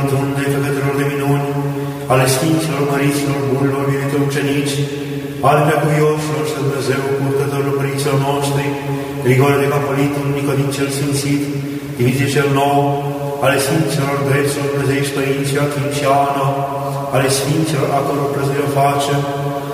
tunde făcătorilor de minuni, ale Sfinților, Măriților, Bunilor, iubitor ucenici, ale preacuioșilor și Dumnezeu, purtătorilor părinților noștri, Grigore de Capolitul, Nicodin cel Sfințit, Dimitrie cel Nou, ale Sfinților, Dreților, Dumnezeiști Părinții, Achim și Ana, ale Sfinților, a căror plăzire face,